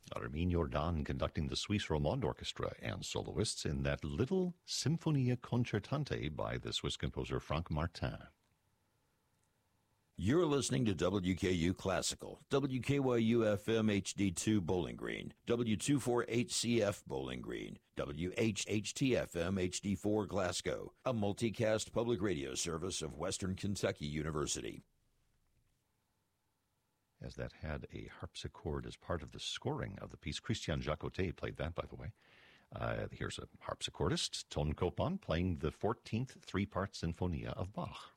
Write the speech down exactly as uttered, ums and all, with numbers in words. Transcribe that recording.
Armin Jordan conducting the Swiss Romande Orchestra and soloists in that little Symphonia Concertante by the Swiss composer Franck Martin. You're listening to W K U Classical, W K Y U F M H D two Bowling Green, W two forty-eight C F Bowling Green, W H H T F M H D four Glasgow, a multicast public radio service of Western Kentucky University. As that had a harpsichord as part of the scoring of the piece. Christian Jacotet played that, by the way. Uh, here's a harpsichordist, Ton Koopman, playing the fourteenth three-part Sinfonia of Bach.